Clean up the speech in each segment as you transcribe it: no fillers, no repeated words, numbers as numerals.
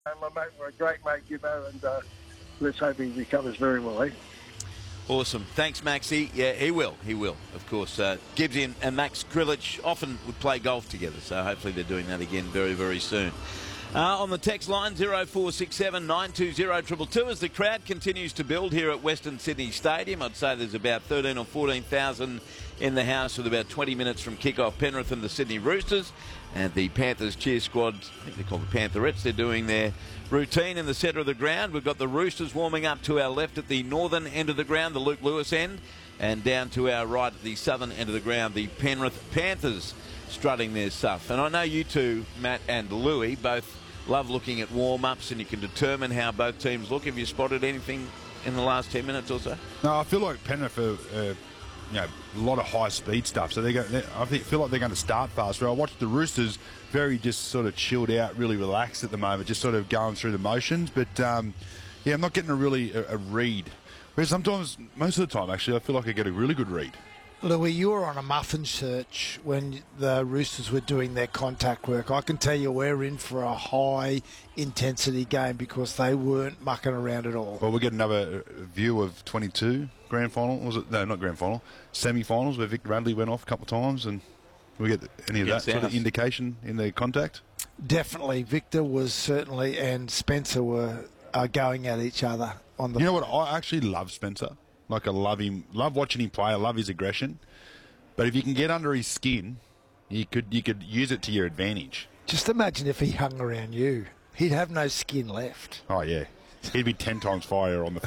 My mate, we're a great mate, and let's hope he recovers very well, eh? Awesome. Thanks, Maxie. Yeah, he will. He will, of course. Gibbsy and Max Krilich often would play golf together, so hopefully they're doing that again very, very soon. On the text line, 0467 920 222, as the crowd continues to build here at Western Sydney Stadium. I'd say there's about 13 or 14,000 in the house with about 20 minutes from kick-off. Penrith and the Sydney Roosters. And the Panthers cheer squad, I think they're called the Pantherettes, they're doing their routine in the centre of the ground. We've got the Roosters warming up to our left at the northern end of the ground, the Luke Lewis end, and down to our right at the southern end of the ground, the Penrith Panthers strutting their stuff. And I know you two, Matt and Louis, both love looking at warm-ups, and you can determine how both teams look. Have you spotted anything in the last 10 minutes or so? No, I feel like Penrith are a lot of high-speed stuff, so I feel like they're going to start fast. I watched the Roosters very just sort of chilled out, really relaxed at the moment, just sort of going through the motions. But, I'm not getting a read. Whereas sometimes, most of the time, actually, I feel like I get a really good read. Louis, you were on a muffin search when the Roosters were doing their contact work. I can tell you we're in for a high-intensity game because they weren't mucking around at all. Well, we'll get another view of 22 grand final. Was it? No, not grand final. Semi-finals where Vic Radley went off a couple of times, and we get any of that sort of indication in the contact? Definitely. Victor was certainly, and Spencer were going at each other on the... You know what? I actually love Spencer. Like, I love him, love watching him play. I love his aggression. But if you can get under his skin, you could use it to your advantage. Just imagine if he hung around you. He'd have no skin left. Oh, yeah. He'd be 10 times fire on the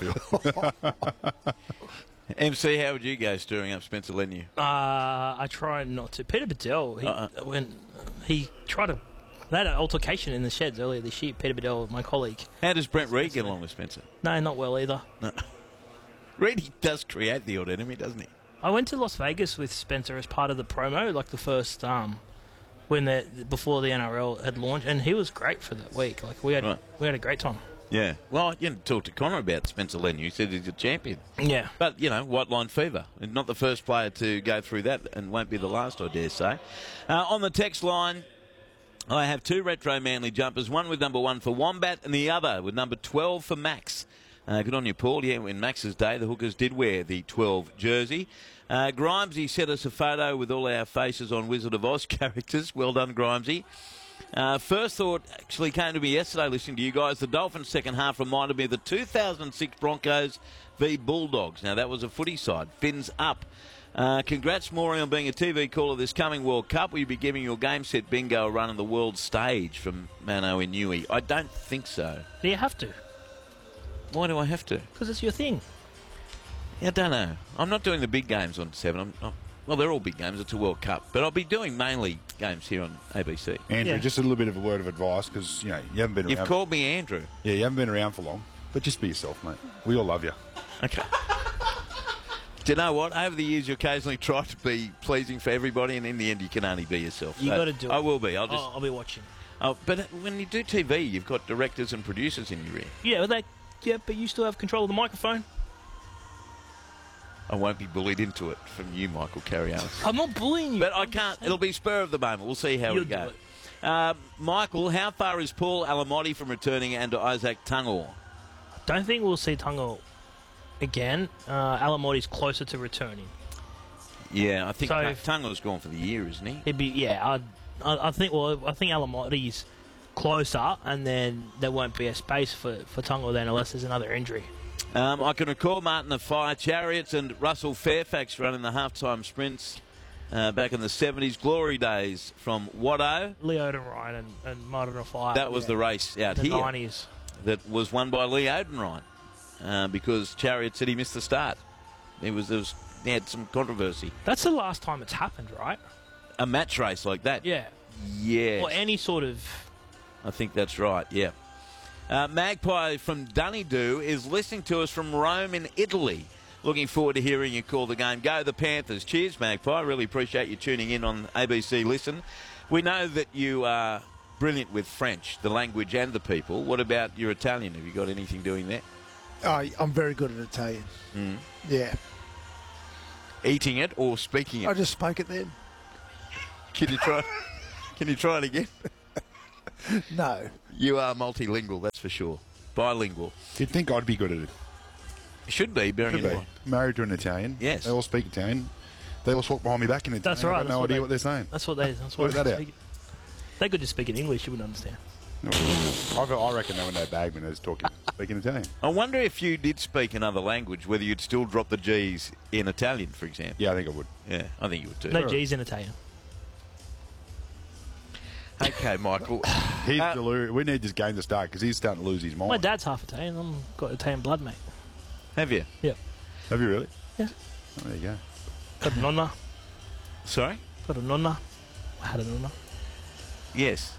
field. MC, how would you go stirring up Spencer Leniu? I try not to. Peter Bedell, when he tried to... They had an altercation in the sheds earlier this year, Peter Bedell, my colleague. How does Brent Reid get along with Spencer? No, not well either. No. Reid does create the odd enemy, doesn't he? I went to Las Vegas with Spencer as part of the promo, like the first before the NRL had launched, and he was great for that week. Like we had a great time. Yeah. Well, you talked to Connor about Spencer Leniu. He said he's a champion. Yeah. But white line fever. Not the first player to go through that, and won't be the last, I dare say. On the text line, I have two retro Manly jumpers. One with number 1 for Wombat, and the other with number 12 for Max. Good on you, Paul. Yeah, in Max's day, the Hookers did wear the 12 jersey. Grimesy sent us a photo with all our faces on Wizard of Oz characters. Well done, Grimesy. First thought actually came to me yesterday listening to you guys. The Dolphins' second half reminded me of the 2006 Broncos v Bulldogs. Now, that was a footy side. Fins up. Congrats, Maury, on being a TV caller this coming World Cup. Will you be giving your game set bingo a run on the world stage from Mano Inui? I don't think so. Do you have to? Why do I have to? Because it's your thing. Yeah, I don't know. I'm not doing the big games on 7. Well, they're all big games. It's a World Cup. But I'll be doing mainly games here on ABC. Andrew, just a little bit of a word of advice, because you haven't been around. You've called me Andrew. Yeah, you haven't been around for long. But just be yourself, mate. We all love you. Okay. Do you know what? Over the years, you occasionally try to be pleasing for everybody, and in the end, you can only be yourself. You got to do it. I will be. I'll be watching. Oh, but when you do TV, you've got directors and producers in your ear. Yeah, but you still have control of the microphone. I won't be bullied into it from you, Michael. Carry on. I'm not bullying you. But I can't. It'll be spur of the moment. We'll see how we go. Michael, how far is Paul Alamotti from returning and Isaac Tungor? Don't think we'll see Tungor again. Alamotti's closer to returning. Yeah, I think Tungor's gone for the year, isn't he? He'd be. Yeah, I think Alamotti's closer, and then there won't be a space for Tungor then unless there's another injury. I can recall Martin the Fire Chariots and Russell Fairfax running the halftime sprints back in the 70s. Glory days from Watto. Lee Odenryan and Martin the Fire. That was the race out in the here. 90s. That was won by Lee Odenryan because Chariot said he missed the start. He had some controversy. That's the last time it's happened, right? A match race like that? Yeah. Yeah. Or any sort of... I think that's right, yeah. Magpie from Dunedoo is listening to us from Rome in Italy. Looking forward to hearing you call the game. Go the Panthers. Cheers, Magpie. Really appreciate you tuning in on ABC Listen. We know that you are brilliant with French, the language and the people. What about your Italian? Have you got anything doing there? I'm very good at Italian. Mm. Yeah. Eating it or speaking it? I just spoke it then. Can you try? Can you try it again? No. You are multilingual, that's for sure. Bilingual. You'd think I'd be good at it. Should be, bearing Could in be. mind. Married to an Italian. Yes. They all speak Italian. They all talk behind me back in Italian. That's right. I have no that's idea they- what they're saying. That's what they. That's what Work that they out. speak. They could just speak in English. You wouldn't understand. I reckon they when they bag me, they're speaking Italian. I wonder if you did speak another language, whether you'd still drop the G's in Italian, for example. Yeah, I think I would. Yeah, I think you would too. No G's in Italian. Okay, Michael. He's delirious. We need this game to start because he's starting to lose his mind. My dad's half Italian. I've got Italian blood, mate. Have you? Yeah. Have you really? Yeah. Oh, there you go. Got a nonna. Sorry? Got a nonna. I had a nonna. Yes.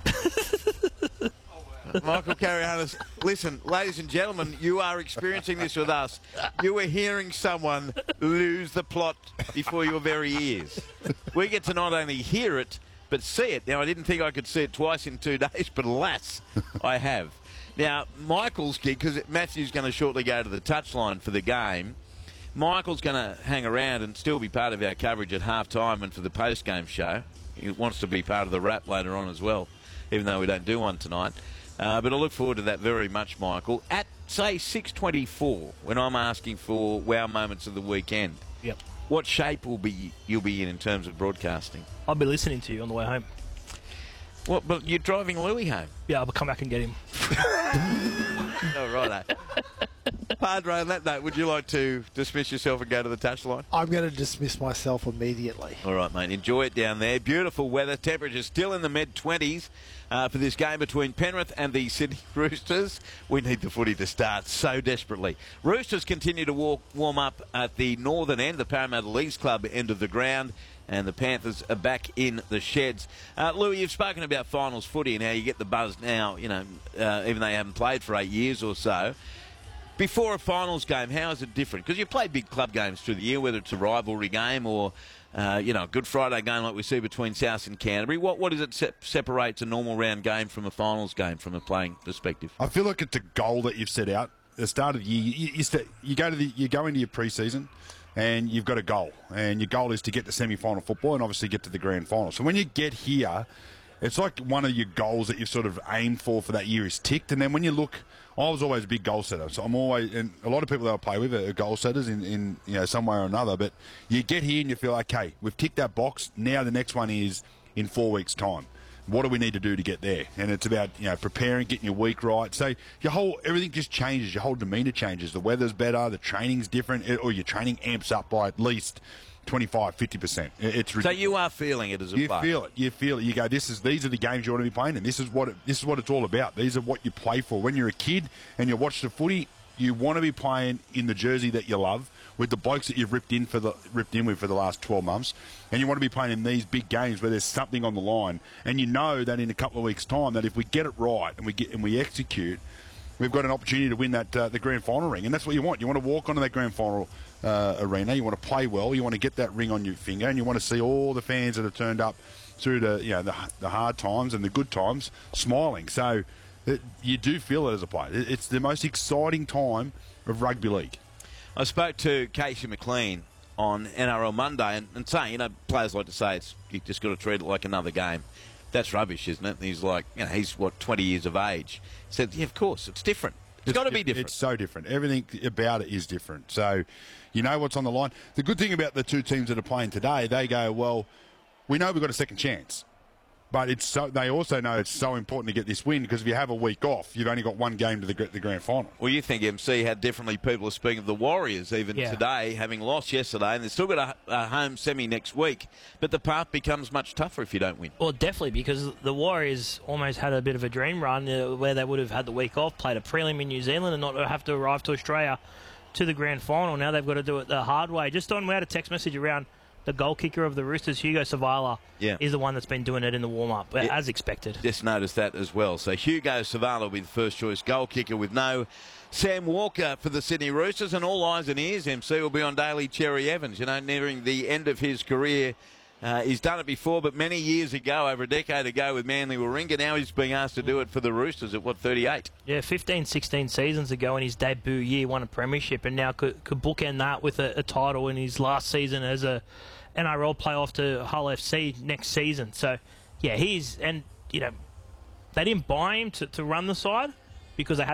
Michael Carianis, listen, ladies and gentlemen, you are experiencing this with us. You were hearing someone lose the plot before your very ears. We get to not only hear it, but see it. Now, I didn't think I could see it twice in 2 days, but alas, I have. Now, Michael's gig, because Matthew's going to shortly go to the touchline for the game, Michael's going to hang around and still be part of our coverage at half-time and for the post-game show. He wants to be part of the wrap later on as well, even though we don't do one tonight. But I look forward to that very much, Michael. At, say, 6:24, when I'm asking for wow moments of the weekend, Yep. what shape you'll be in terms of broadcasting? I'll be listening to you on the way home. What? But you're driving Louis home. Yeah, I'll come back and get him. Oh, righto. Padre, on that note, would you like to dismiss yourself and go to the touchline? I'm going to dismiss myself immediately. All right, mate. Enjoy it down there. Beautiful weather. Temperatures still in the mid-20s for this game between Penrith and the Sydney Roosters. We need the footy to start so desperately. Roosters continue to warm up at the northern end, the Parramatta Leagues Club end of the ground, and the Panthers are back in the sheds. Louis, you've spoken about finals footy and how you get the buzz now, you know, even though you haven't played for 8 years or so. Before a finals game, how is it different? Because you play big club games through the year, whether it's a rivalry game or, a Good Friday game like we see between South and Canterbury. What is it separates a normal round game from a finals game from a playing perspective? I feel like it's a goal that you've set out at the start of the year. You go into your pre-season and you've got a goal, and your goal is to get to semi-final football and obviously get to the grand final. So when you get here, it's like one of your goals that you've sort of aimed for that year is ticked. And then when you look, I was always a big goal setter, so I'm always, and a lot of people that I play with are goal setters in some way or another. But you get here and you feel, okay, we've ticked that box. Now the next one is in 4 weeks' time. What do we need to do to get there? And it's about preparing, getting your week right. So everything just changes. Your whole demeanour changes. The weather's better. The training's different, or your training amps up by at least 25, 50%. It's ridiculous. So you are feeling it as a player. You feel it. You go, these are the games you want to be playing, and this is what it's all about. These are what you play for. When you're a kid and you watch the footy, you want to be playing in the jersey that you love with the blokes that you've ripped in with for the last 12 months, and you want to be playing in these big games where there's something on the line, and you know that in a couple of weeks' time that if we get it right and we execute, we've got an opportunity to win that the grand final ring, and that's what you want. You want to walk onto that grand final arena. You want to play well. You want to get that ring on your finger, and you want to see all the fans that have turned up through the hard times and the good times smiling. So you do feel it as a player. It's the most exciting time of rugby league. I spoke to Casey McLean on NRL Monday and saying, players like to say you just got to treat it like another game. That's rubbish, isn't it? And he's like, he's 20 years of age. He said, yeah, of course, it's different. It's got to be different. It's so different. Everything about it is different. So you know what's on the line. The good thing about the two teams that are playing today, they go, well, we know we've got a second chance. But they also know it's so important to get this win because if you have a week off, you've only got one game to the grand final. Well, you think, MC, how differently people are speaking of the Warriors even today, having lost yesterday, and they've still got a home semi next week, but the path becomes much tougher if you don't win. Well, definitely, because the Warriors almost had a bit of a dream run where they would have had the week off, played a prelim in New Zealand and not have to arrive to Australia to the grand final. Now they've got to do it the hard way. We had a text message around the goal kicker of the Roosters, Hugo Savala, is the one that's been doing it in the warm-up, as expected. Just noticed that as well. So Hugo Savala will be the first-choice goal kicker with no Sam Walker for the Sydney Roosters. And all eyes and ears, MC, will be on Daly Cherry Evans. Nearing the end of his career. He's done it before, but many years ago, over a decade ago with Manly Warringah. Now he's being asked to do it for the Roosters at, 38? Yeah, 15, 16 seasons ago in his debut year, won a premiership, and now could bookend that with a title in his last season as a NRL playoff to Hull FC next season. So, yeah, they didn't buy him to run the side because they had